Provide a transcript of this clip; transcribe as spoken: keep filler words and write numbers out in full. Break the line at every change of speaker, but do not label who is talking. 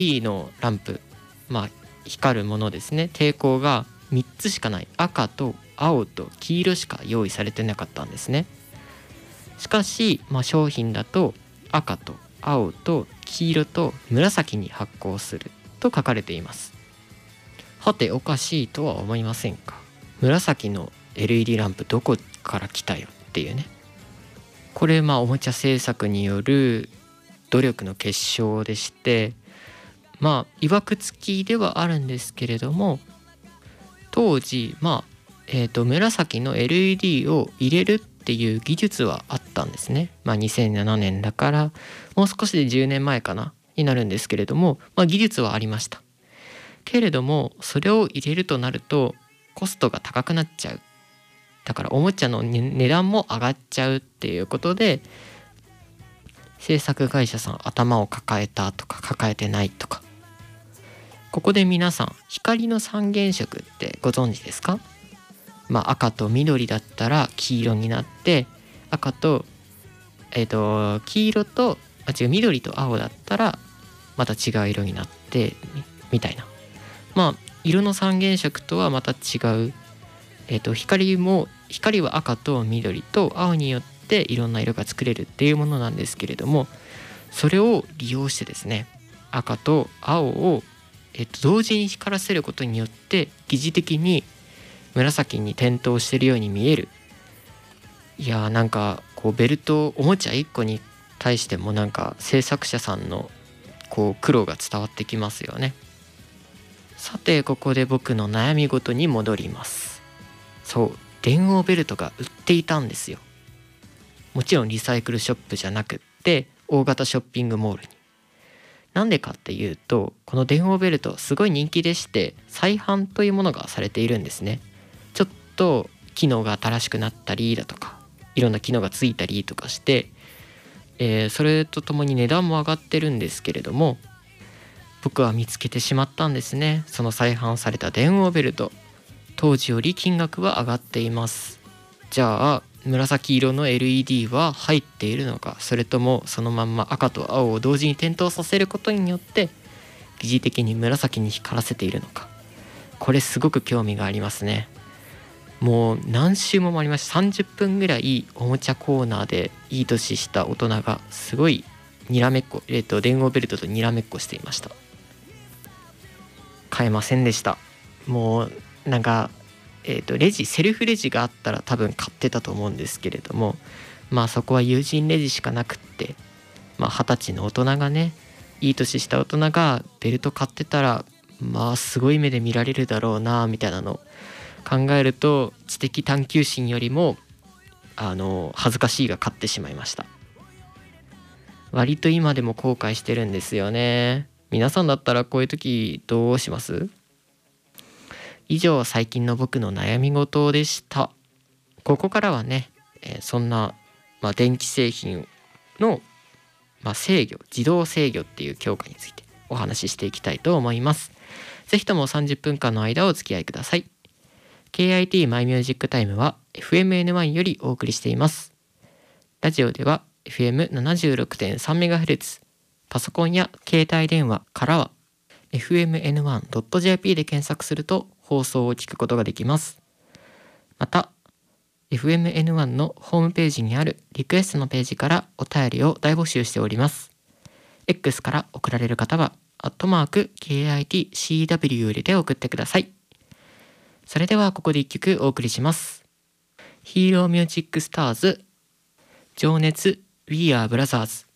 T のランプ、まあ光るものですね、抵抗がみっつしかない、赤と青と黄色しか用意されてなかったんですね。しかし、まあ、商品だと赤と青と黄色と紫に発光すると書かれています。はて、おかしいとは思いませんか？紫の エルイーディー ランプどこから来たよっていうね。これまあおもちゃ製作による努力の結晶でして、まあいわくつきではあるんですけれども、当時まあえーと紫の エルイーディー を入れるっていう技術はあったんですね。まあにせんななねんだからもう少しでじゅうねんまえかなになるんですけれども、まあ技術はありました。けれどもそれを入れるとなるとコストが高くなっちゃう。だからおもちゃの値段も上がっちゃうっていうことで、制作会社さん頭を抱えたとか抱えてないとか。ここで皆さん、光の三原色ってご存知ですか？まあ赤と緑だったら黄色になって、赤とえっと黄色とあ違う緑と青だったらまた違う色になってみ、みたいな。まあ色の三原色とはまた違う、えー、と光も光は赤と緑と青によっていろんな色が作れるっていうものなんですけれども、それを利用してですね、赤と青を、えー、と同時に光らせることによって疑似的に紫に点灯してるように見える。いやー、なんかこうベルトおもちゃいっこに対してもなんか制作者さんのこう苦労が伝わってきますよね。さて、ここで僕の悩み事に戻ります。そう、電王ベルトが売っていたんですよ。もちろんリサイクルショップじゃなくって大型ショッピングモールに。なんでかっていうと、この電王ベルトすごい人気でして再販というものがされているんですね。ちょっと機能が新しくなったりだとか、いろんな機能がついたりとかして、えー、それとともに値段も上がってるんですけれども、僕は見つけてしまったんですね。その再販された電王ベルト、当時より金額は上がっています。じゃあ紫色の エルイーディー は入っているのか、それともそのまんま赤と青を同時に点灯させることによって疑似的に紫に光らせているのか、これすごく興味がありますね。もう何周も回りました。さんじゅっぷんぐらいおもちゃコーナーでいい年した大人がすごいにらめっこ、えーと電王ベルトとにらめっこしていました。買えませんでした。もうなんかえーとレジセルフレジがあったら多分買ってたと思うんですけれども、まあそこは友人レジしかなくって、まあ二十歳の大人がね、いい年した大人がベルト買ってたら、まあすごい目で見られるだろうなみたいなのを考えると、知的探求心よりもあの恥ずかしいが勝ってしまいました。割と今でも後悔してるんですよね。皆さんだったらこういう時どうします？以上、最近の僕の悩み事でした。ここからはね、えーそんな、まあ、電気製品の、まあ、制御、自動制御っていう強化についてお話ししていきたいと思います。ぜひともさんじゅっぷんかんの間お付き合いください。ケーアイティー マイミュージックタイムは エフエムエヌワン よりお送りしています。ラジオでは エフエムななじゅうろくてんさんメガヘルツ、パソコンや携帯電話からは エフエムエヌワンドットジェーピー で検索すると放送を聞くことができます。また エフエムエヌワン のホームページにあるリクエストのページからお便りを大募集しております。 X から送られる方はアットマーク ケーアイティーシーダブリュー 入れて送ってください。それではここでいっきょくお送りします。ヒーローミュージックスターズ、情熱 We Are Brothers。